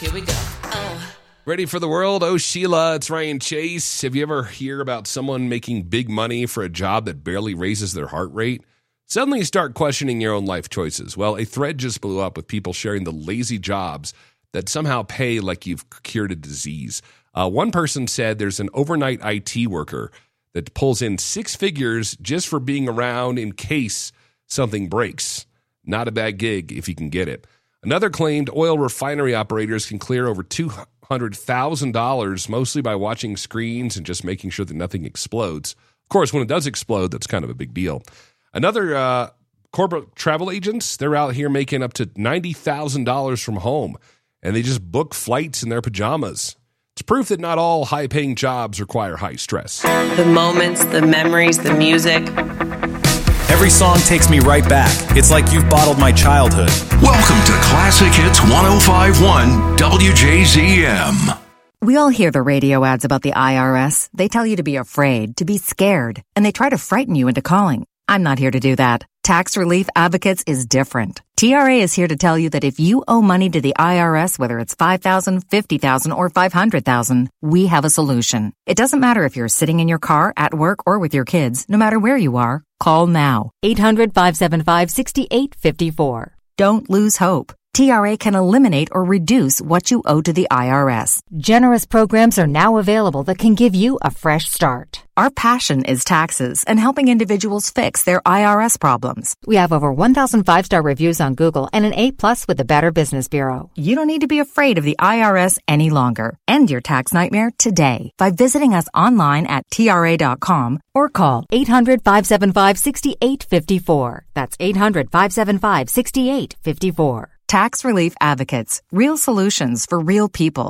Here we go. Oh. Ready for the world? Oh, Sheila, it's Ryan Chase. Have you ever hear about someone making big money for a job that barely raises their heart rate? Suddenly you start questioning your own life choices. Well, a thread just blew up with people sharing the lazy jobs that somehow pay like you've cured a disease. One person said there's an overnight IT worker that pulls in 6 figures just for being around in case something breaks. Not a bad gig if you can get it. Another claimed oil refinery operators can clear over $200,000 mostly by watching screens and just making sure that nothing explodes. Of course, when it does explode, that's kind of a big deal. Another corporate travel agents, they're out here making up to $90,000 from home, and they just book flights in their pajamas. It's proof that not all high-paying jobs require high stress. The moments, the memories, the music. Every song takes me right back. It's like you've bottled my childhood. Welcome to Classic Hits 105.1 WJZM. We all hear the radio ads about the IRS. They tell you to be afraid, to be scared, and they try to frighten you into calling. I'm not here to do that. Tax Relief Advocates is different. TRA is here to tell you that if you owe money to the IRS, whether it's $5,000, $50,000, or $500,000, we have a solution. It doesn't matter if you're sitting in your car, at work, or with your kids. No matter where you are, call now. 800-575-6854. Don't lose hope. TRA can eliminate or reduce what you owe to the IRS. Generous programs are now available that can give you a fresh start. Our passion is taxes and helping individuals fix their IRS problems. We have over 1,000 5-star reviews on Google and an A+ with the Better Business Bureau. You don't need to be afraid of the IRS any longer. End your tax nightmare today by visiting us online at TRA.com or call 800-575-6854. That's 800-575-6854. Tax Relief Advocates. Real solutions for real people.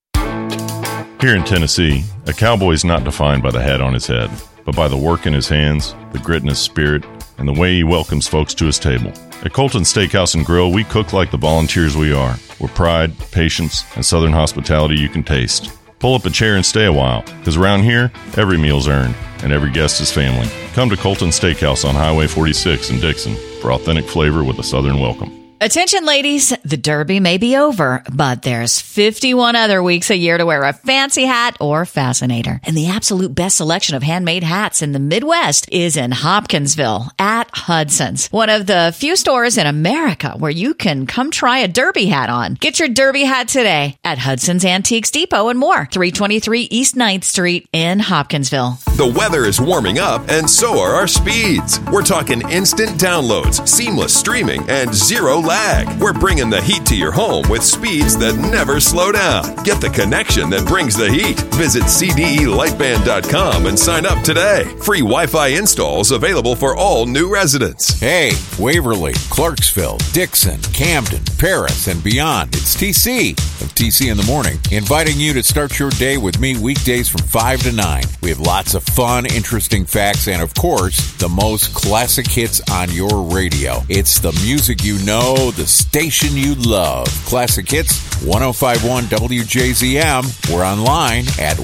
Here in Tennessee, a cowboy is not defined by the hat on his head, but by the work in his hands, the grit in his spirit, and the way he welcomes folks to his table. At Colton Steakhouse and Grill, we cook like the volunteers we are, with pride, patience, and southern hospitality you can taste. Pull up a chair and stay a while, because around here, every meal's earned, and every guest is family. Come to Colton Steakhouse on Highway 46 in Dixon for authentic flavor with a southern welcome. Attention, ladies, the Derby may be over, but there's 51 other weeks a year to wear a fancy hat or fascinator. And the absolute best selection of handmade hats in the Midwest is in Hopkinsville at Hudson's, one of the few stores in America where you can come try a Derby hat on. Get your Derby hat today at Hudson's Antiques Depot and more, 323 East 9th Street in Hopkinsville. The weather is warming up, and so are our speeds. We're talking instant downloads, seamless streaming, and zero lag. We're bringing the heat to your home with speeds that never slow down. Get the connection that brings the heat. Visit CDElightband.com and sign up today. Free Wi-Fi installs available for all new residents. Hey, Waverly, Clarksville, Dixon, Camden, Paris, and beyond. It's TC of TC in the Morning, inviting you to start your day with me weekdays from 5 to 9. We have lots of fun, interesting facts, and of course, the most classic hits on your radio. It's the music you know, the station you love. Classic Hits, 105.1 WJZM. We're online at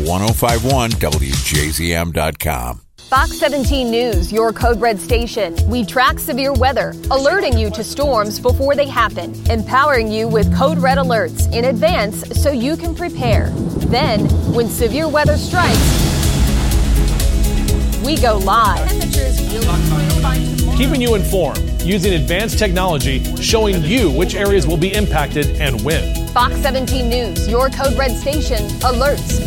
105.1WJZM.com. Fox 17 News, your Code Red station. We track severe weather, alerting you to storms before they happen, empowering you with Code Red alerts in advance so you can prepare. Then, when severe weather strikes, we go live. Keeping you informed using advanced technology, showing you which areas will be impacted and when. Fox 17 News, your Code Red station, alerts